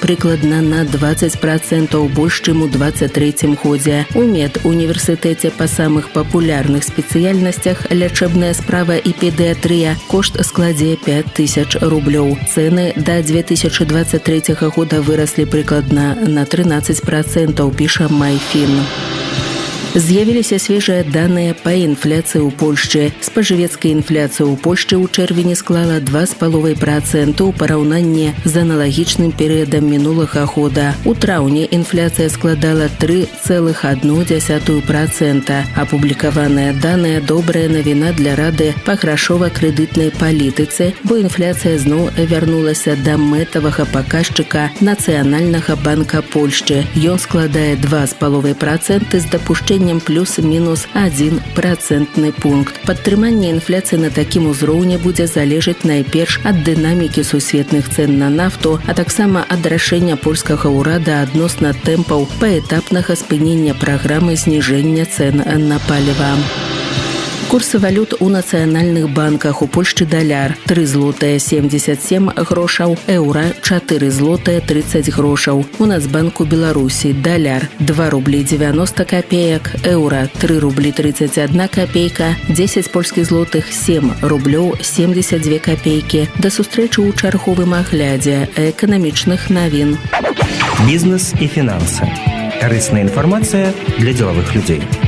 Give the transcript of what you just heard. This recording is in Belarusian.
прыкладна на 20% больш, чым у 23-м годзе. У медуніверсітэце па самых папулярных спецыяльнасцях лячэбная справа і педыятрыя кошт складзе 5000 рублёў. Цэны да 2023 года выраслі прыкладна на 13%, піша Майфін. З'явіліся свежыя даныя па інфляцыі ў Польшчы. Спажывецкая інфляцыя ў Польшчы ў чэрвені склала 2,5% у параўнанні з аналагічным перыядам мінулага года. У траўні інфляцыя складала 3,1%. Апублікаваныя даныя добрая навіна для Рады па грашова-крэдытнай палітыцы, бо інфляцыя зноў вярнулася да мэтавага паказчыка Нацыянальнага банка Польшчы. Ён складае 2,5% з дапушчэннем плюс-мінус 1% пункт. Падтрыманне інфляцыі на такім узроўні будзе залежаць найперш ад дынамікі сусветных цэн на нафту, а таксама ад рашэння польскага ўрада адносна тэмпаў паэтапнага спынення праграмы зніжэння цэн на паліва. Курсы валют у нацыянальных банках. У Польшчы даляр 3 злотыя 77 грошаў, еўра 4 злотыя 30 грошаў. У Нацбанку Беларусі даляр 2 рублі 90 копеек, еўра 3 рублі 31 копейка, 10 польскіх злотых 7 рублёў 72 копейкі. Да сустрэчы ў чарговым аглядзе эканамічных навін. Бізнес і фінансы. Карысная інфармацыя для дзелавых людзей.